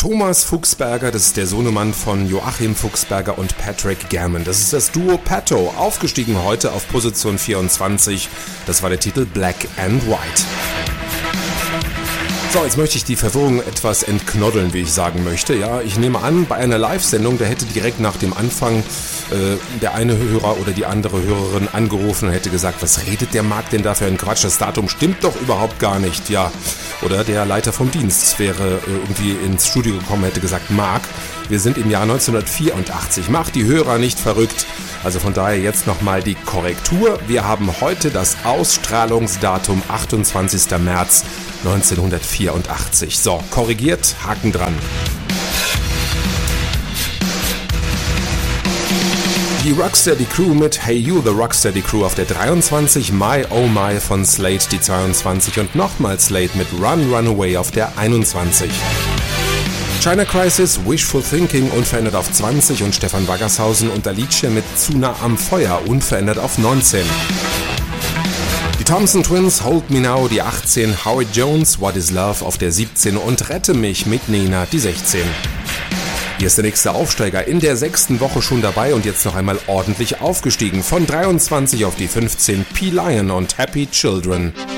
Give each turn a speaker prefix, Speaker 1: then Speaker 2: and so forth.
Speaker 1: Thomas Fuchsberger, das ist der Sohnemann von Joachim Fuchsberger und Patrick Gammon. Das ist das Duo Patto, aufgestiegen heute auf Position 24. Das war der Titel Black and White. So, jetzt möchte ich die Verwirrung etwas entknoddeln, wie ich sagen möchte. Ja, ich nehme an, bei einer Live-Sendung, da hätte direkt nach dem Anfang der eine Hörer oder die andere Hörerin angerufen und hätte gesagt, was redet der Marc denn da für ein Quatsch? Das Datum stimmt doch überhaupt gar nicht. Ja, oder der Leiter vom Dienst wäre irgendwie ins Studio gekommen und hätte gesagt, Marc, wir sind im Jahr 1984, mach die Hörer nicht verrückt. Also von daher jetzt nochmal die Korrektur. Wir haben heute das Ausstrahlungsdatum 28. März 1984. So, korrigiert, Haken dran. Die Rocksteady Crew mit Hey You, The Rocksteady Crew auf der 23, My Oh My von Slade die 22 und nochmal Slade mit Run Run Away auf der 21. China Crisis, Wishful Thinking unverändert auf 20 und Stefan Waggershausen und Alicia mit Zu nah am Feuer unverändert auf 19. Die Thompson Twins, Hold Me Now, die 18, Howard Jones, What Is Love auf der 17 und Rette mich mit Nena, die 16. Hier ist der nächste Aufsteiger, in der 6. Woche schon dabei und jetzt noch einmal ordentlich aufgestiegen. Von 23 auf die 15, P. Lion und Happy Children.